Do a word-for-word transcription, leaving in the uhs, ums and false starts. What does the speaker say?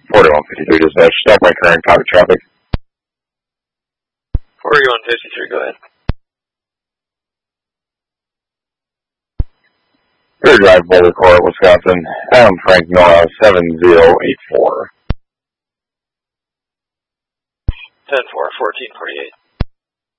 forty-one fifty-three dispatch, stop by current, copy traffic. forty-one fifty-three, go ahead. Rear Drive, Boulder Court, Wisconsin. Adam Frank Nora, seven zero eight four. ten four, fourteen forty-eight.